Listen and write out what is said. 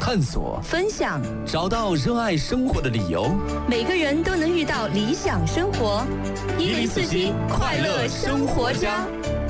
探索、 分享， 找到热爱生活的理由。 每个人都能遇到理想生活。1047快乐生活家。